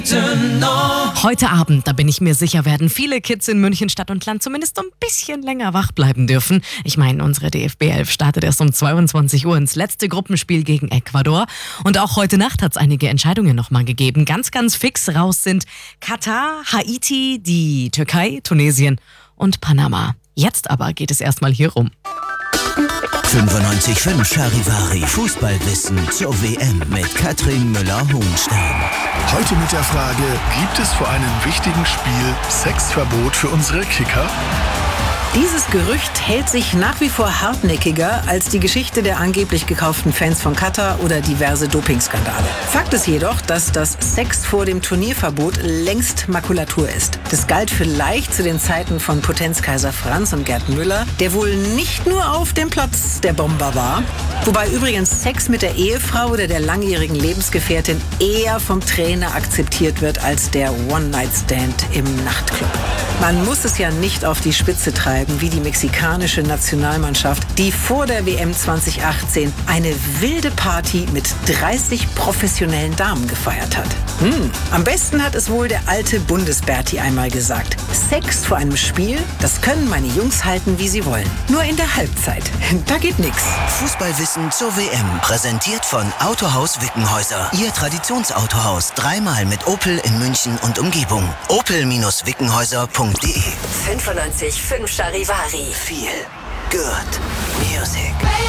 Heute Abend, da bin ich mir sicher, werden viele Kids in München Stadt und Land zumindest ein bisschen länger wach bleiben dürfen. Ich meine, unsere DFB 11 startet erst um 22 Uhr ins letzte Gruppenspiel gegen Ecuador. Und auch heute Nacht hat es einige Entscheidungen nochmal gegeben. Ganz fix raus sind Katar, Haiti, die Türkei, Tunesien und Panama. Jetzt aber geht es erstmal hier rum. 95.5 Charivari Fußballwissen zur WM mit Katrin Müller-Hohenstein. Heute mit der Frage, gibt es vor einem wichtigen Spiel Sexverbot für unsere Kicker? Dieses Gerücht hält sich nach wie vor hartnäckiger als die Geschichte der angeblich gekauften Fans von Katar oder diverse Dopingskandale. Fakt ist jedoch, dass das Sex vor dem Turnierverbot längst Makulatur ist. Das galt vielleicht zu den Zeiten von Potenzkaiser Franz und Gerd Müller, der wohl nicht nur auf dem Platz der Bomber war. Wobei übrigens Sex mit der Ehefrau oder der langjährigen Lebensgefährtin eher vom Trainer akzeptiert wird als der One-Night-Stand im Nachtclub. Man muss es ja nicht auf die Spitze treiben, wie die mexikanische Nationalmannschaft, die vor der WM 2018 eine wilde Party mit 30 professionellen Damen gefeiert hat. Am besten hat es wohl der alte Bundesberti einmal gesagt. Sex vor einem Spiel, das können meine Jungs halten, wie sie wollen. Nur in der Halbzeit. Da geht nix. Fußballwissen zur WM. Präsentiert von Autohaus Wickenhäuser. Ihr Traditionsautohaus. 3-mal mit Opel in München und Umgebung. Opel-Wickenhäuser.de 95.5 Charivari. Feel good music.